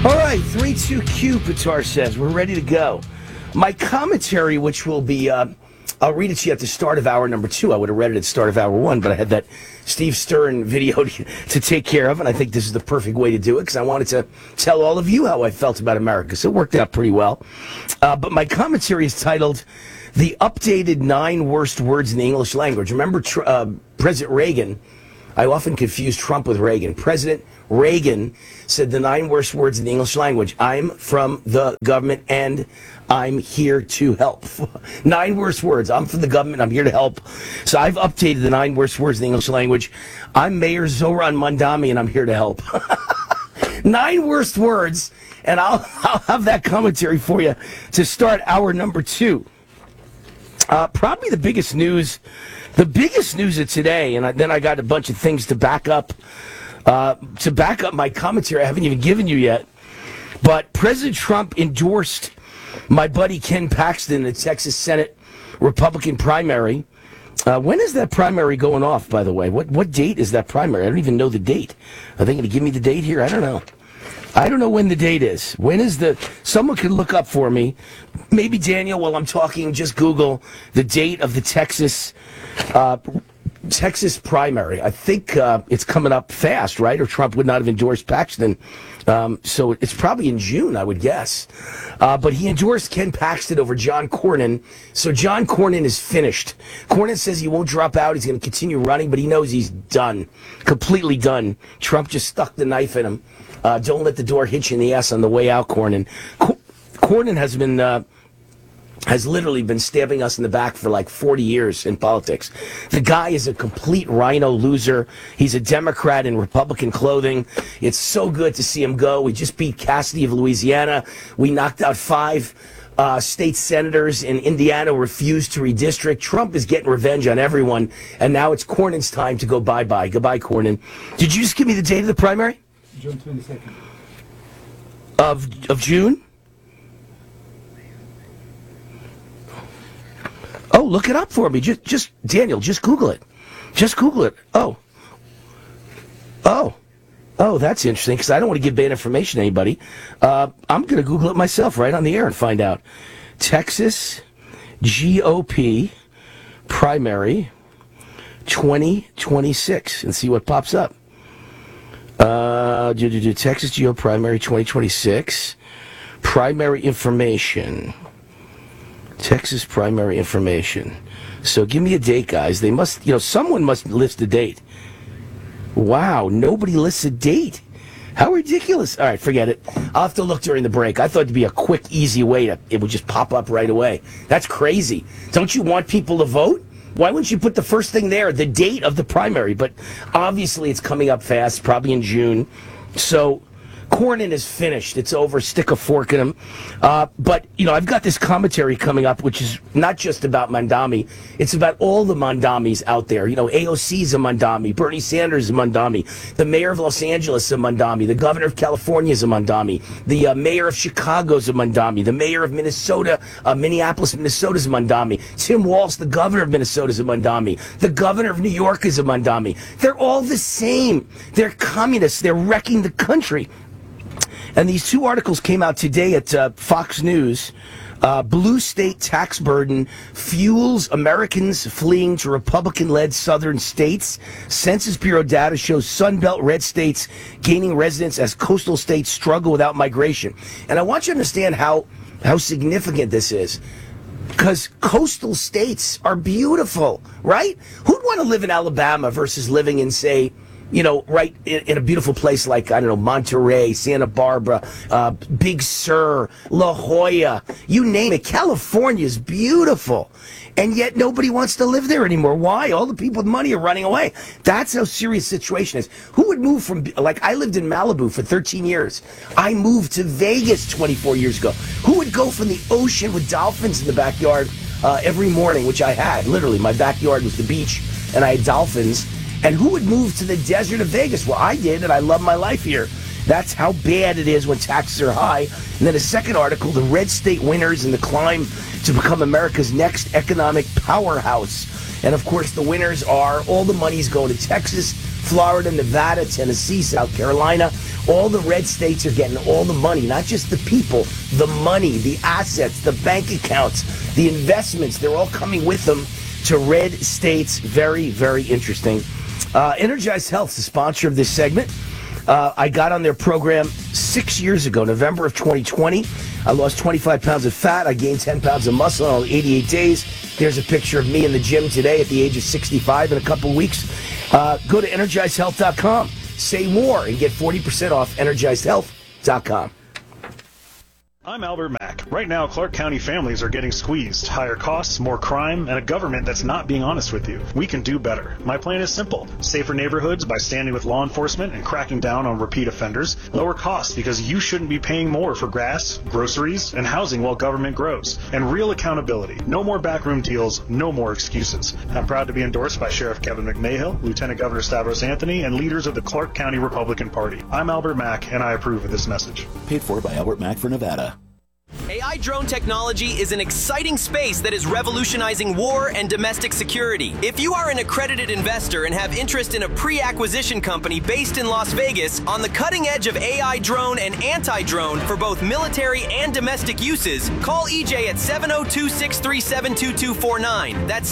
All right, 3-2Q, Pitar says. We're ready to go. My commentary, which will be, I'll read it to you at the start of hour number 2. I would have read it at the start of hour 1, but I had that Steve Stern video to take care of, and I think this is the perfect way to do it because I wanted to tell all of you how I felt about America, so it worked out pretty well. But my commentary is titled, The Updated 9 Worst Words in the English Language. Remember President Reagan? I often confuse Trump with Reagan. President Reagan said the 9 worst words in the English language. I'm from the government and I'm here to help. 9 worst words. I'm from the government. I'm here to help. So I've updated the 9 worst words in the English language. I'm Mayor Zoran Mandami and I'm here to help. 9 worst words. And I'll have that commentary for you to start hour number 2. Probably the biggest news of today, and then I got a bunch of things to back up my commentary. I haven't even given you yet. But President Trump endorsed my buddy Ken Paxton in the Texas Senate Republican primary. When is that primary going off, by the way? What date is that primary? I don't even know the date. Are they going to give me the date here? I don't know. I don't know when the date is. When is someone can look up for me. Maybe Daniel, while I'm talking, just Google the date of the Texas primary. I think it's coming up fast, right? Or Trump would not have endorsed Paxton. So it's probably in June, I would guess. But he endorsed Ken Paxton over John Cornyn. So John Cornyn is finished. Cornyn says he won't drop out. He's going to continue running, but he knows he's done. Completely done. Trump just stuck the knife in him. Don't let the door hit you in the ass on the way out, Cornyn. Cornyn has literally been stabbing us in the back for like 40 years in politics. The guy is a complete rhino loser. He's a Democrat in Republican clothing. It's so good to see him go. We just beat Cassidy of Louisiana. We knocked out 5 state senators in Indiana who refused to redistrict. Trump is getting revenge on everyone, and now it's Cornyn's time to go bye-bye. Goodbye, Cornyn. Did you just give me the date of the primary? June 22nd. Of June? Oh, look it up for me. Just Daniel, just Google it. Just Google it. Oh, that's interesting because I don't want to give bad information to anybody. I'm going to Google it myself right on the air and find out. Texas GOP primary 2026 and see what pops up. Texas GOP primary 2026 primary information. Texas primary information. So give me a date, guys. They must, someone must list a date. Wow, nobody lists a date. How ridiculous. All right, forget it. I'll have to look during the break. I thought it'd be a quick, easy way it would just pop up right away. That's crazy. Don't you want people to vote? Why wouldn't you put the first thing there, the date of the primary? But obviously it's coming up fast, probably in June. So Cornyn is finished. It's over. Stick a fork in him. But, I've got this commentary coming up, which is not just about Mandami. It's about all the Mandamis out there. AOC is a Mandami. Bernie Sanders is a Mandami. The mayor of Los Angeles is a Mandami. The governor of California is a Mandami. The mayor of Chicago is a Mandami. The mayor of Minnesota, Minneapolis, Minnesota is a Mandami. Tim Walz, the governor of Minnesota, is a Mandami. The governor of New York is a Mandami. They're all the same. They're communists. They're wrecking the country. And these 2 articles came out today at Fox News. Blue state tax burden fuels Americans fleeing to Republican-led southern states. Census Bureau data shows Sunbelt red states gaining residents as coastal states struggle without migration. And I want you to understand how significant this is. Because coastal states are beautiful, right? Who'd want to live in Alabama versus living in, say, right in a beautiful place like, I don't know, Monterey, Santa Barbara, Big Sur, La Jolla, you name it. California is beautiful. And yet nobody wants to live there anymore. Why? All the people with money are running away. That's how serious the situation is. Who would move from, I lived in Malibu for 13 years. I moved to Vegas 24 years ago. Who would go from the ocean with dolphins in the backyard every morning, which I had. Literally, my backyard was the beach, and I had dolphins. And who would move to the desert of Vegas? Well, I did, and I love my life here. That's how bad it is when taxes are high. And then a second article, the red state winners in the climb to become America's next economic powerhouse. And, of course, the winners are all the money's going to Texas, Florida, Nevada, Tennessee, South Carolina. All the red states are getting all the money, not just the people, the money, the assets, the bank accounts, the investments. They're all coming with them to red states. Very, very interesting. Energized Health is the sponsor of this segment. I got on their program 6 years ago, November of 2020. I lost 25 pounds of fat. I gained 10 pounds of muscle in only 88 days. Here's a picture of me in the gym today at the age of 65 in a couple weeks. Go to EnergizedHealth.com. Say more and get 40% off EnergizedHealth.com. I'm Albert Mack. Right now, Clark County families are getting squeezed. Higher costs, more crime, and a government that's not being honest with you. We can do better. My plan is simple. Safer neighborhoods by standing with law enforcement and cracking down on repeat offenders. Lower costs because you shouldn't be paying more for gas, groceries, and housing while government grows. And real accountability. No more backroom deals, no more excuses. I'm proud to be endorsed by Sheriff Kevin McMahill, Lieutenant Governor Stavros Anthony, and leaders of the Clark County Republican Party. I'm Albert Mack, and I approve of this message. Paid for by Albert Mack for Nevada. AI drone technology is an exciting space that is revolutionizing war and domestic security. If you are an accredited investor and have interest in a pre-acquisition company based in Las Vegas on the cutting edge of AI drone and anti-drone for both military and domestic uses, call EJ at 702-637-2249. That's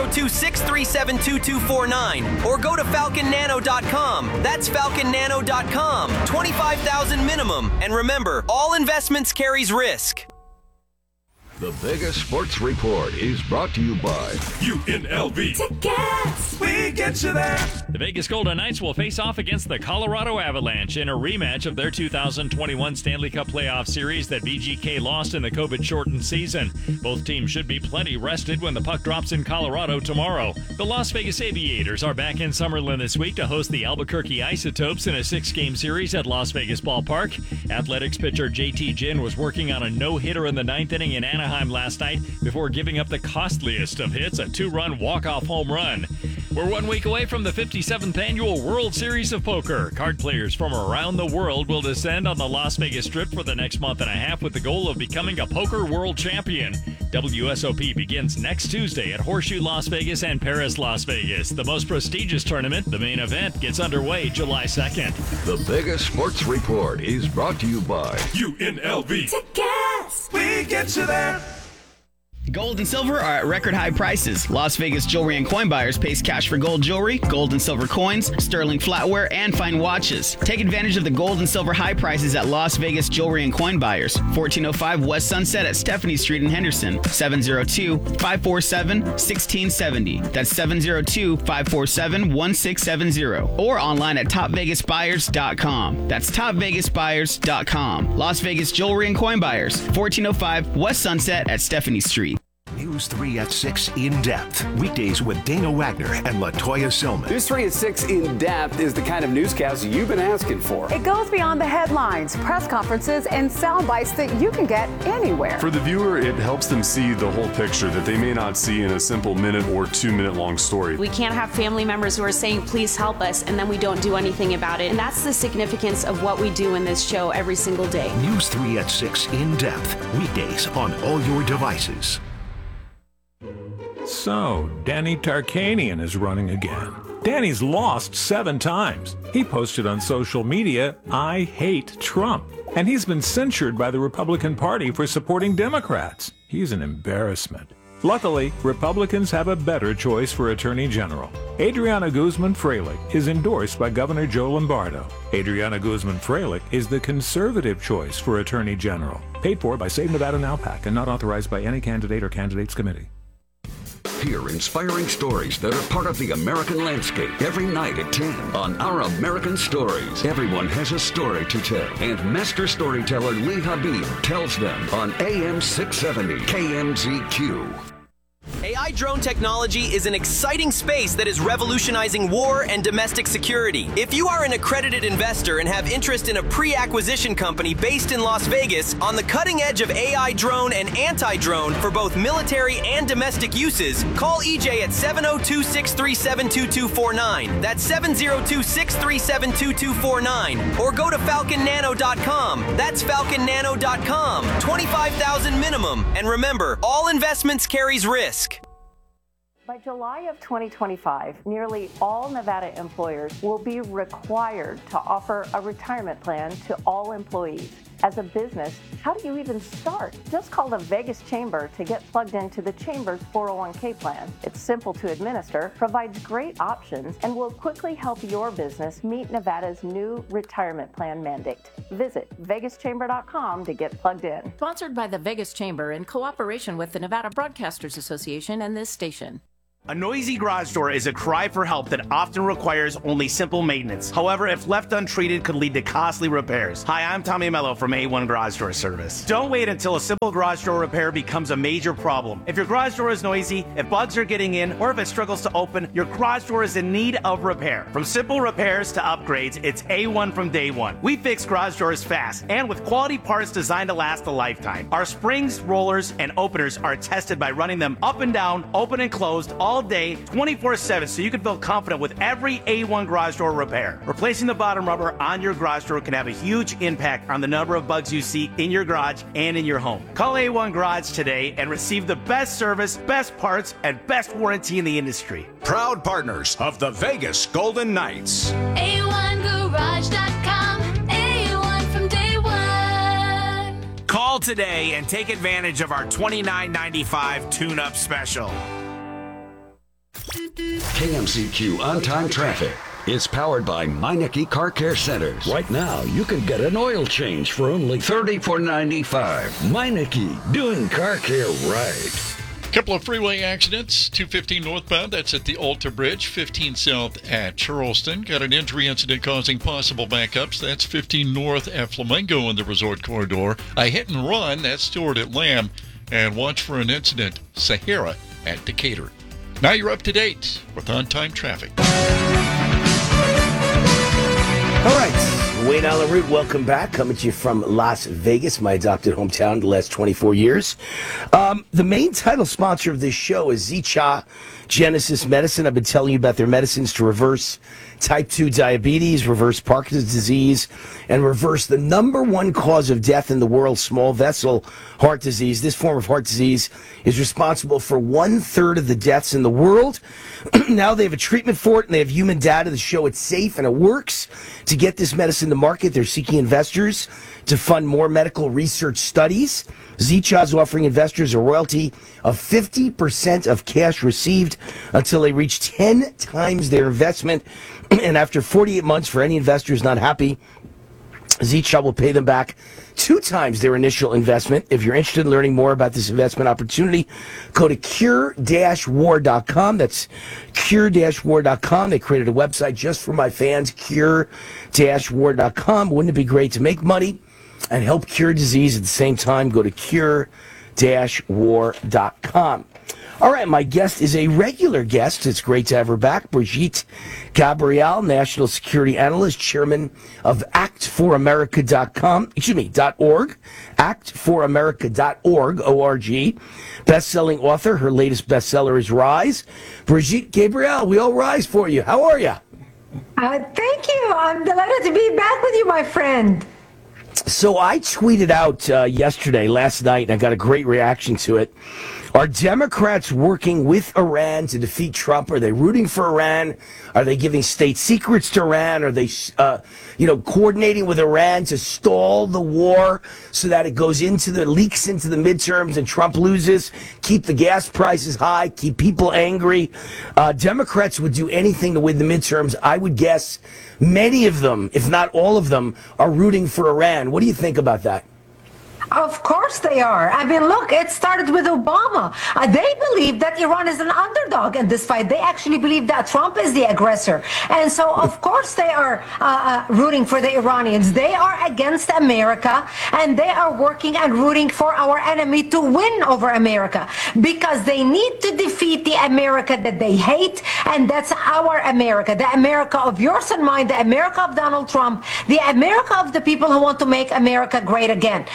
702-637-2249. Or go to falconnano.com. That's falconnano.com. $25,000 minimum. And remember, all investments carries risk. The Vegas Sports Report is brought to you by UNLV. Tickets! We get you there. The Vegas Golden Knights will face off against the Colorado Avalanche in a rematch of their 2021 Stanley Cup playoff series that VGK lost in the COVID-shortened season. Both teams should be plenty rested when the puck drops in Colorado tomorrow. The Las Vegas Aviators are back in Summerlin this week to host the Albuquerque Isotopes in a 6-game series at Las Vegas Ballpark. Athletics pitcher JT Ginn was working on a no-hitter in the 9th inning in Anaheim last night before giving up the costliest of hits, a 2-run walk-off home run. We're 1 week away from the 57th annual World Series of Poker. Card players from around the world will descend on the Las Vegas Strip for the next month and a half with the goal of becoming a poker world champion. WSOP begins next Tuesday at Horseshoe Las Vegas and Paris Las Vegas. The most prestigious tournament, the main event, gets underway July 2nd. The Vegas Sports Report is brought to you by UNLV. Tickets! We get you there. Gold and silver are at record high prices. Las Vegas Jewelry and Coin Buyers pays cash for gold jewelry, gold and silver coins, sterling flatware, and fine watches. Take advantage of the gold and silver high prices at Las Vegas Jewelry and Coin Buyers, 1405 West Sunset at Stephanie Street in Henderson, 702-547-1670. That's 702-547-1670. Or online at topvegasbuyers.com. That's topvegasbuyers.com. Las Vegas Jewelry and Coin Buyers, 1405 West Sunset at Stephanie Street. News 3 at 6 In Depth. Weekdays with Dana Wagner and LaToya Silman. News 3 at 6 In Depth is the kind of newscast you've been asking for. It goes beyond the headlines, press conferences, and sound bites that you can get anywhere. For the viewer, it helps them see the whole picture that they may not see in a simple minute or 2 minute long story. We can't have family members who are saying, please help us, and then we don't do anything about it. And that's the significance of what we do in this show every single day. News 3 at 6 In Depth. Weekdays on all your devices. So, Danny Tarkanian is running again. Danny's lost 7 times. He posted on social media, "I hate Trump." And he's been censured by the Republican Party for supporting Democrats. He's an embarrassment. Luckily, Republicans have a better choice for Attorney General. Adriana Guzman-Freilich is endorsed by Governor Joe Lombardo. Adriana Guzman-Freilich is the conservative choice for Attorney General. Paid for by Save Nevada Now PAC and not authorized by any candidate or candidates committee. Hear inspiring stories that are part of the American landscape every night at 10 on Our American Stories. Everyone has a story to tell, and master storyteller Lee Habib tells them on AM 670 KMZQ. AI drone technology is an exciting space that is revolutionizing war and domestic security. If you are an accredited investor and have interest in a pre-acquisition company based in Las Vegas on the cutting edge of AI drone and anti-drone for both military and domestic uses, call EJ at 702-637-2249. That's 702-637-2249. Or go to falconnano.com. That's falconnano.com. $25,000 minimum. And remember, all investments carries risk. By July of 2025, nearly all Nevada employers will be required to offer a retirement plan to all employees. As a business, how do you even start? Just call the Vegas Chamber to get plugged into the Chamber's 401k plan. It's simple to administer, provides great options, and will quickly help your business meet Nevada's new retirement plan mandate. Visit vegaschamber.com to get plugged in. Sponsored by the Vegas Chamber in cooperation with the Nevada Broadcasters Association and this station. A noisy garage door is a cry for help that often requires only simple maintenance. However, if left untreated, could lead to costly repairs. Hi, I'm Tommy Mello from A1 Garage Door Service. Don't wait until a simple garage door repair becomes a major problem. If your garage door is noisy, if bugs are getting in, or if it struggles to open, your garage door is in need of repair. From simple repairs to upgrades, it's A1 from day one. We fix garage doors fast and with quality parts designed to last a lifetime. Our springs, rollers, and openers are tested by running them up and down, open and closed, all day, 24/7, so you can feel confident with every A1 garage door repair. Replacing the bottom rubber on your garage door can have a huge impact on the number of bugs you see in your garage and in your home. Call A1 Garage today and receive the best service, best parts, and best warranty in the industry. Proud partners of the Vegas Golden Knights. A1Garage.com. A1 from day one. Call today and take advantage of our $29.95 tune-up special. KMCQ On-Time Traffic is powered by Meineke Car Care Centers. Right now, you can get an oil change for only $34.95. Meineke, doing car care right. Couple of freeway accidents, 215 northbound, that's at the Alta Bridge, 15 south at Charleston. Got an injury incident causing possible backups, that's 15 north at Flamingo in the resort corridor. A hit and run, that's Stewart at Lamb. And watch for an incident, Sahara at Decatur. Now you're up to date with On-Time Traffic. All right, Wayne Allen Root, welcome back. Coming to you from Las Vegas, my adopted hometown, the last 24 years. The main title sponsor of this show is Zicha Genesis Medicine. I've been telling you about their medicines to reverse type 2 diabetes, reverse Parkinson's disease, and reverse the number one cause of death in the world, small vessel heart disease. This form of heart disease is responsible for 1/3 of the deaths in the world. Now they have a treatment for it, and they have human data to show it's safe and it works. To get this medicine to market, they're seeking investors to fund more medical research studies. Zicha is offering investors a royalty of 50% of cash received until they reach 10 times their investment. And after 48 months, for any investors not happy, Zicha will pay them back 2 times their initial investment. If you're interested in learning more about this investment opportunity, go to cure-war.com. That's cure-war.com. They created a website just for my fans, cure-war.com. Wouldn't it be great to make money and help cure disease at the same time? Go to cure-war.com. All right, my guest is a regular guest. It's great to have her back. Brigitte Gabriel, National Security Analyst, Chairman of ActForAmerica.com, .org, ActForAmerica.org, O-R-G, best-selling author. Her latest bestseller is Rise. Brigitte Gabriel, we all rise for you. How are you? Thank you. I'm delighted to be back with you, my friend. So I tweeted out last night, and I got a great reaction to it. Are Democrats working with Iran to defeat Trump? Are they rooting for Iran? Are they giving state secrets to Iran? Are they, coordinating with Iran to stall the war so that it leaks into the midterms and Trump loses? Keep the gas prices high, keep people angry. Democrats would do anything to win the midterms. I would guess many of them, if not all of them, are rooting for Iran. What do you think about that? Of course they are. I mean, look, it started with Obama. They believe that Iran is an underdog in this fight. They actually believe that Trump is the aggressor. And so, of course, they are rooting for the Iranians. They are against America, and they are working and rooting for our enemy to win over America, because they need to defeat the America that they hate, and that's our America, the America of yours and mine, the America of Donald Trump, the America of the people who want to make America great again.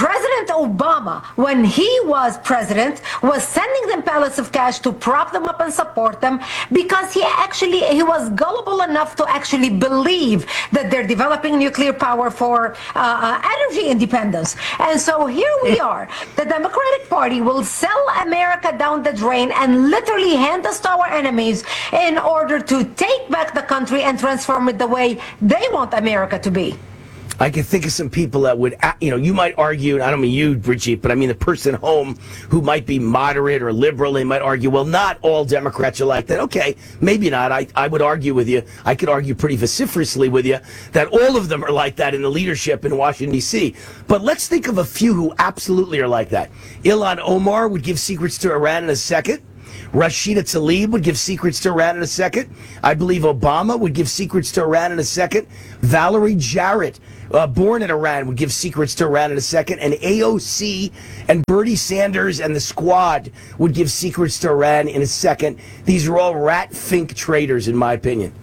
President Obama, when he was president, was sending them pallets of cash to prop them up and support them because he was gullible enough to actually believe that they're developing nuclear power for energy independence. And so here we are. The Democratic Party will sell America down the drain and literally hand us to our enemies in order to take back the country and transform it the way they want America to be. I can think of some people that would, you might argue, and I don't mean you, Brigitte, but I mean the person at home who might be moderate or liberal. They might argue, well, not all Democrats are like that. Okay, maybe not. I would argue with you. I could argue pretty vociferously with you that all of them are like that in the leadership in Washington, D.C. But let's think of a few who absolutely are like that. Ilhan Omar would give secrets to Iran in a second. Rashida Tlaib would give secrets to Iran in a second. I believe Obama would give secrets to Iran in a second. Valerie Jarrett, born in Iran, would give secrets to Iran in a second. And AOC and Bernie Sanders and the squad would give secrets to Iran in a second. These are all rat-fink traitors, in my opinion.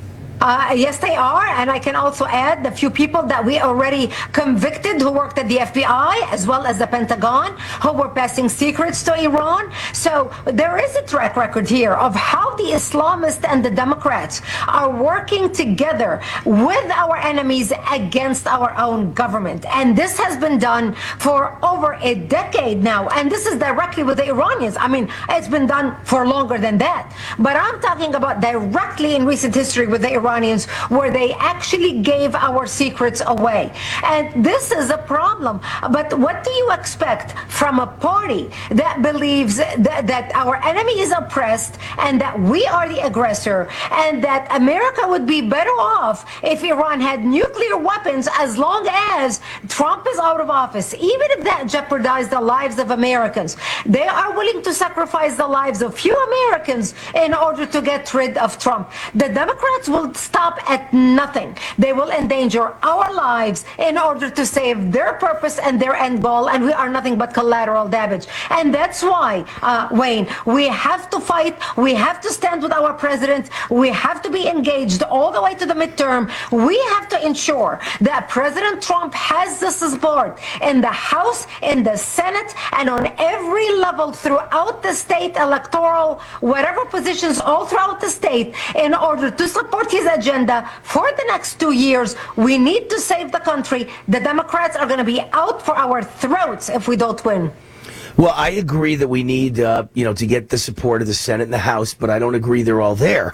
Yes, they are. And I can also add the few people that we already convicted who worked at the FBI as well as the Pentagon who were passing secrets to Iran. So there is a track record here of how the Islamists and the Democrats are working together with our enemies against our own government. And this has been done for over a decade now. And this is directly with the Iranians. I mean, it's been done for longer than that. But I'm talking about directly in recent history with the Iranians, where they actually gave our secrets away. And this is a problem. But what do you expect from a party that believes that our enemy is oppressed and that we are the aggressor and that America would be better off if Iran had nuclear weapons as long as Trump is out of office, even if that jeopardized the lives of Americans? They are willing to sacrifice the lives of few Americans in order to get rid of Trump. The Democrats will stop at nothing. They will endanger our lives in order to save their purpose and their end goal, and we are nothing but collateral damage. And that's why, Wayne, we have to fight. We have to stand with our president. We have to be engaged all the way to the midterm. We have to ensure that President Trump has the support in the House, in the Senate, and on every level throughout the state, electoral, whatever positions all throughout the state, in order to support his agenda for the next 2 years. We need to save the country. The Democrats are going to be out for our throats if we don't win. Well, I agree that we need, to get the support of the Senate and the House, but I don't agree they're all there.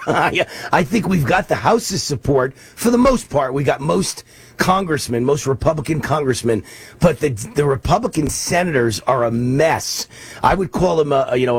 I think we've got the House's support for the most part. We got most congressmen, most Republican congressmen, but the Republican senators are a mess. I would call them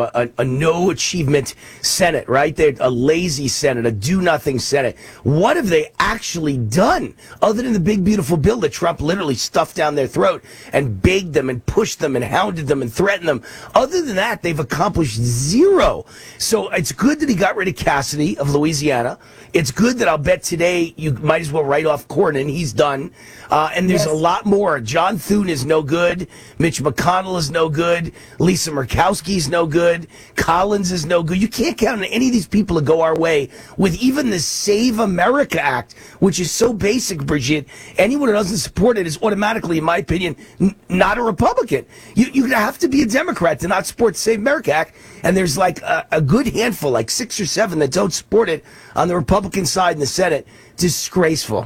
a no achievement Senate, right? They're a lazy Senate, a do nothing Senate. What have they actually done other than the big beautiful bill that Trump literally stuffed down their throat and begged them and pushed them and hounded them and threatened them? Other than that, they've accomplished zero. So it's good that he got rid of Cassidy of Louisiana. It's good that I'll bet today you might as well write off Cornyn. He's done. And there's a lot more. John Thune is no good. Mitch McConnell is no good. Lisa Murkowski is no good. Collins is no good. You can't count on any of these people to go our way with even the Save America Act, which is so basic, Brigitte. Anyone who doesn't support it is automatically, in my opinion, not a Republican. You have to be a Democrat to not support the Save America Act. And there's like a good handful, like 6 or 7, that don't support it on the Republican side in the Senate. Disgraceful.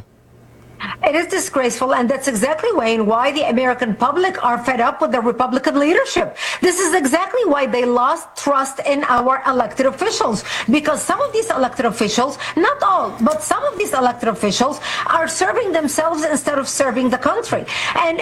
It is disgraceful, and that's exactly, Wayne, why the American public are fed up with the Republican leadership. This is exactly why they lost trust in our elected officials, because some of these elected officials, not all, but some of these elected officials are serving themselves instead of serving the country. And,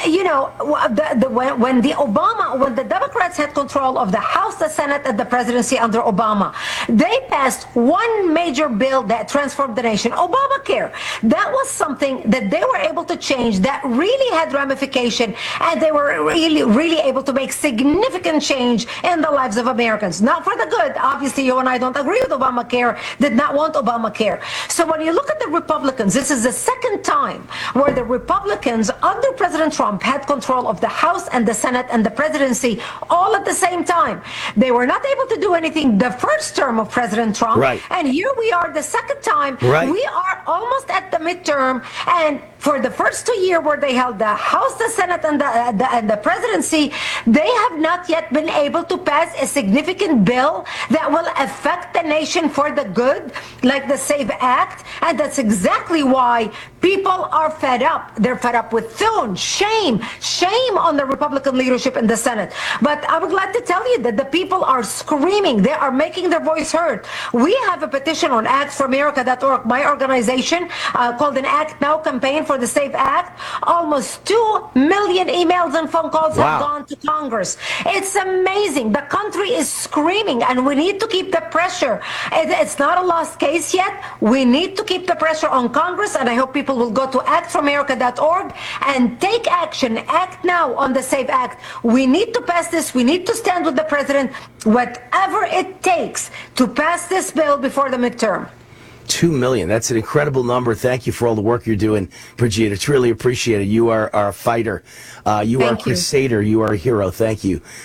when the Democrats had control of the House, the Senate, and the presidency under Obama, they passed one major bill that transformed the nation, Obamacare. That was something that they were able to change that really had ramification, and they were really able to make significant change in the lives of Americans. Not for the good. Obviously, you and I don't agree with Obamacare, did not want Obamacare. So when you look at the Republicans, this is the second time where the Republicans under President Trump had control of the House and the Senate and the presidency all at the same time. They were not able to do anything the first term of President Trump. Right. And here we are the second time. Right. We are almost at the midterm, and And for the first 2 years where they held the House, the Senate, and the presidency, they have not yet been able to pass a significant bill that will affect the nation for the good, like the SAVE Act. And that's exactly why people are fed up. They're fed up with Thune. Shame on the Republican leadership in the Senate. But I'm glad to tell you that the people are screaming. They are making their voice heard. We have a petition on actsforamerica.org, my organization, called an Act Now campaign for the SAVE Act. Almost 2 million emails and phone calls have gone to Congress. It's amazing. The country is screaming, and we need to keep the pressure. It's not a lost case yet. We need to keep the pressure on Congress, and I hope people will go to actforamerica.org and take action. Act now on the SAVE Act. We need to pass this. We need to stand with the president, whatever it takes to pass this bill before the midterm. 2 million. That's an incredible number. Thank you for all the work you're doing, Brigitte. It's really appreciated. You are a fighter. You are a crusader. You are a hero. Thank you.